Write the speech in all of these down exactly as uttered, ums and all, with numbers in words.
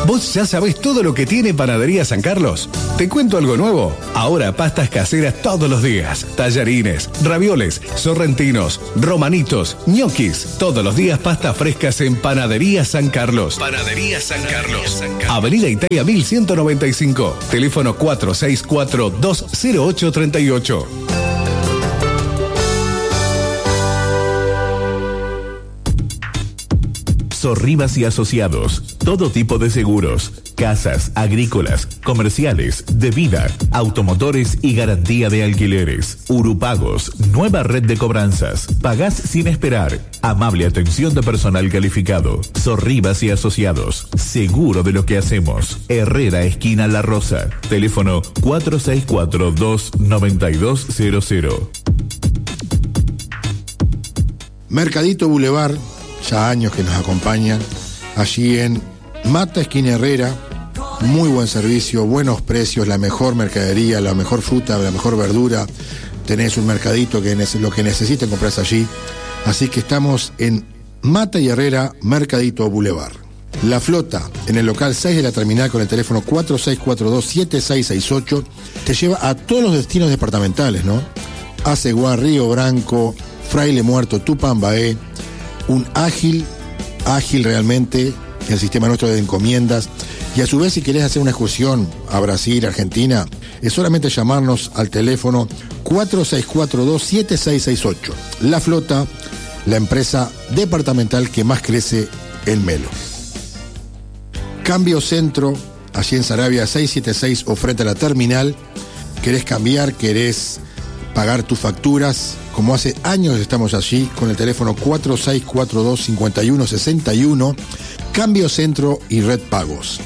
¿Vos ya sabés todo lo que tiene Panadería San Carlos? ¿Te cuento algo nuevo? Ahora pastas caseras todos los días. Tallarines, ravioles, sorrentinos, romanitos, ñoquis. Todos los días pastas frescas en Panadería San Carlos. Panadería San Carlos. Avenida Italia mil ciento noventa y cinco. Teléfono cuatro seis cuatro, dos cero ocho, tres ocho. Sorribas y Asociados. Todo tipo de seguros. Casas, agrícolas, comerciales, de vida, automotores y garantía de alquileres. Urupagos. Nueva red de cobranzas. Pagás sin esperar. Amable atención de personal calificado. Sorribas y Asociados. Seguro de lo que hacemos. Herrera, esquina La Rosa. Teléfono cuatro seis cuatro, dos nueve dos cero cero. Mercadito Boulevard, ya años que nos acompañan, allí en Mata, esquina Herrera. Muy buen servicio, buenos precios, la mejor mercadería, la mejor fruta, la mejor verdura. Tenés un mercadito que es lo que necesiten comprarse allí. Así que estamos en Mata y Herrera, Mercadito Boulevard. La Flota, en el local seis de la terminal, con el teléfono cuatro seis cuatro dos, siete seis seis ocho, te lleva a todos los destinos departamentales, ¿no? Aceguá, Río Branco, Fraile Muerto, Tupambaé. Un ágil, ágil realmente, el sistema nuestro de encomiendas. Y a su vez, si querés hacer una excursión a Brasil, Argentina, es solamente llamarnos al teléfono cuatro seis cuatro dos, siete seis seis ocho. La Flota, la empresa departamental que más crece en Melo. Cambio Centro, allí en Saravia seiscientos setenta y seis o frente a la terminal. ¿Querés cambiar? ¿Querés pagar tus facturas? Como hace años estamos allí con el teléfono cuatro seis cuatro dos, cinco uno seis uno, Cambio Centro y Red Pagos.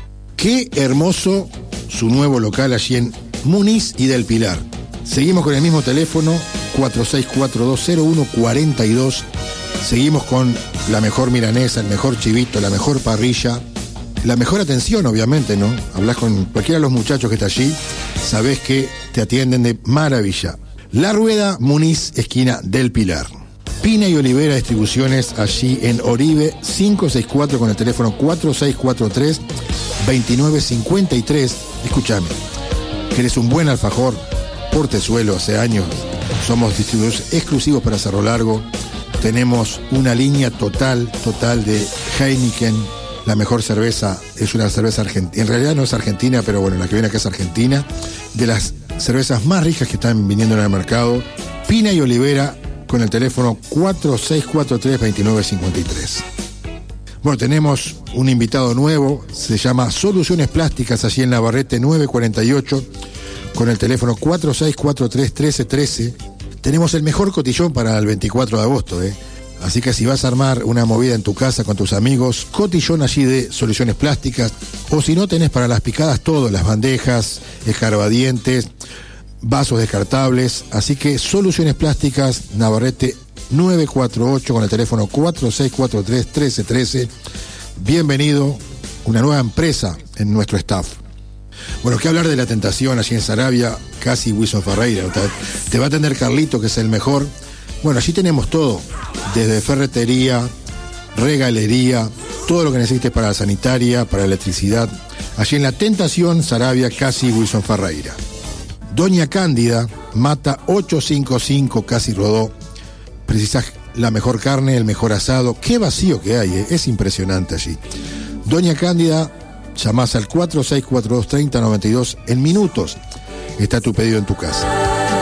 Qué hermoso su nuevo local allí en Muniz y del Pilar. Seguimos con el mismo teléfono cuatro seis cuatro dos, cero uno cuatro dos. Seguimos con la mejor milanesa, el mejor chivito, la mejor parrilla, la mejor atención, obviamente, ¿no? Hablas con cualquiera de los muchachos que está allí, sabés que te atienden de maravilla. La Rueda, Muniz, esquina del Pilar. Pina y Olivera Distribuciones, allí en Oribe cinco seis cuatro, con el teléfono cuatro seis cuatro tres, dos nueve cinco tres. Escúchame, ¿querés un buen alfajor? Portezuelo, hace años somos distribuidores exclusivos para Cerro Largo. Tenemos una línea total, total de Heineken. La mejor cerveza es una cerveza argentina. En realidad no es argentina, pero bueno, la que viene acá es argentina. De las cervezas más ricas que están viniendo en el mercado. Pina y Olivera, con el teléfono cuatro seis cuatro tres, dos nueve cinco tres. Bueno, tenemos un invitado nuevo, se llama Soluciones Plásticas, allí en Navarrete nueve cuarenta y ocho, con el teléfono cuatro seis cuatro tres, uno tres uno tres. Tenemos el mejor cotillón para el veinticuatro de agosto, ¿eh? Así que si vas a armar una movida en tu casa con tus amigos, cotillón allí de Soluciones Plásticas. O si no, tenés para las picadas todo, las bandejas, escarbadientes, vasos descartables. Así que Soluciones Plásticas, Navarrete nueve cuatro ocho, con el teléfono cuatro seis cuatro tres, uno tres uno tres. Bienvenido, una nueva empresa en nuestro staff. Bueno, qué hablar de La Tentación allí en Saravia, casi Wilson Ferreira. Te va a atender Carlito, que es el mejor. Bueno, allí tenemos todo, desde ferretería, regalería, todo lo que necesites para la sanitaria, para la electricidad. Allí en La Tentación, Saravia, casi Wilson Ferreira. Doña Cándida, Mata ochocientos cincuenta y cinco, casi Rodó. Precisas la mejor carne, el mejor asado. Qué vacío que hay, ¿eh? Es impresionante allí. Doña Cándida, llamás al cuatro seis cuatro dos, tres cero nueve dos. En minutos está tu pedido en tu casa.